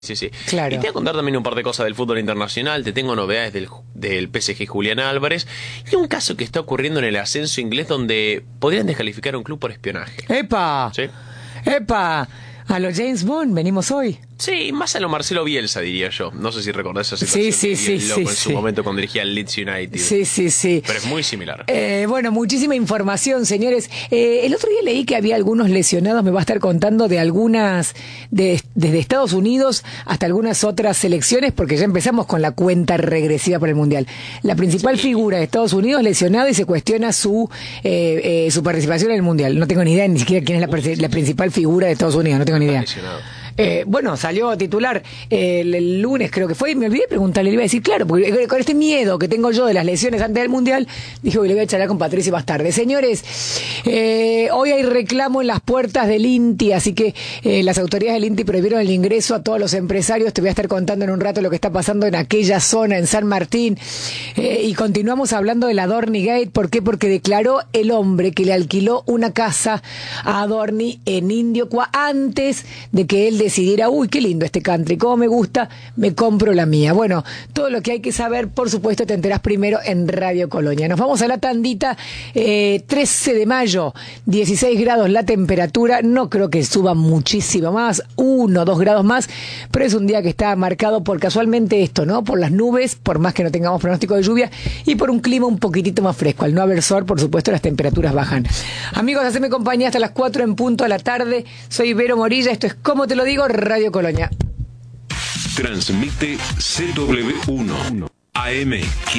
Sí, sí. Claro. Y te voy a contar también un par de cosas del fútbol internacional. Te tengo novedades del PSG Julián Álvarez y un caso que está ocurriendo en el ascenso inglés donde podrían descalificar a un club por espionaje. ¡Epa! ¿Sí? ¡Epa! A los James Bond venimos hoy. Sí, más a lo Marcelo Bielsa, diría yo. No sé si recordás esa situación Sí, que sí, vivió el loco sí, en su sí. momento cuando dirigía al Leeds United. Sí, sí, sí. Pero es muy similar. Bueno, muchísima información, señores. El otro día leí que había algunos lesionados, me va a estar contando de algunas, desde Estados Unidos hasta algunas otras selecciones, porque ya empezamos con la cuenta regresiva para el Mundial. La principal figura de Estados Unidos lesionada y se cuestiona su participación en el Mundial. No tengo ni idea ni siquiera quién es la principal figura de Estados Unidos, no tengo ni idea. Bueno, salió a titular el lunes, creo que fue, y me olvidé de preguntarle, le iba a decir, claro, porque con este miedo que tengo yo de las lesiones antes del Mundial, dije, le voy a charlar con Patricio más tarde. Señores, hoy hay reclamo en las puertas del INTI, así que las autoridades del INTI prohibieron el ingreso a todos los empresarios. Te voy a estar contando en un rato lo que está pasando en aquella zona, en San Martín, y continuamos hablando de la Adorni Gate. ¿Por qué? Porque declaró el hombre que le alquiló una casa a Adorni en Indiocua antes de que él decidiera, uy, qué lindo este country, cómo me gusta, me compro la mía. Bueno, todo lo que hay que saber, por supuesto, te enterás primero en Radio Colonia. Nos vamos a la tandita. 13 de mayo, 16 grados la temperatura, no creo que suba muchísimo más, 1 o 2 grados más, pero es un día que está marcado por casualmente esto, ¿no? Por las nubes, por más que no tengamos pronóstico de lluvia, y por un clima un poquitito más fresco. Al no haber sol, por supuesto, las temperaturas bajan. Amigos, haceme compañía hasta las 4 en punto de la tarde. Soy Vero Morilla, esto es Como Te Lo Digo, Radio Colonia. Transmite CW1 AM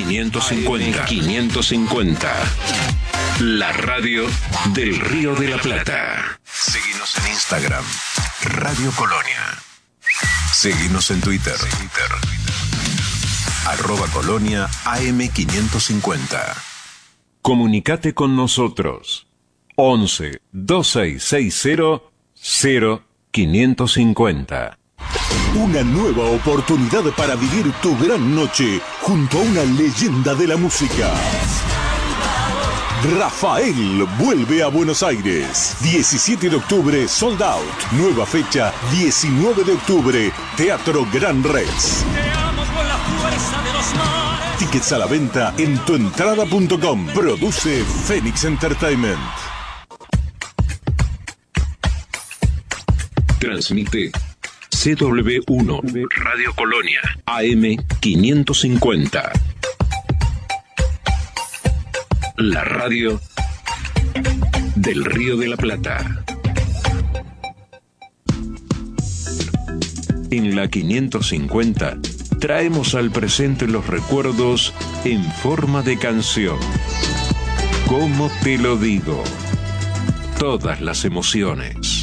550. La radio del Río de la Plata. Seguinos en Instagram, Radio Colonia. Seguinos en Twitter. @Colonia AM 550. Comunicate con nosotros. 11 2660 0550. Una nueva oportunidad para vivir tu gran noche junto a una leyenda de la música. Rafael vuelve a Buenos Aires. 17 de octubre, sold out. Nueva fecha, 19 de octubre, Teatro Gran Rex. Tickets a la venta en tuentrada.com. Produce Phoenix Entertainment. Transmite CW1 Radio Colonia AM 550. La radio del Río de la Plata. En la 550 traemos al presente los recuerdos en forma de canción. ¿Cómo te lo digo? Todas las emociones.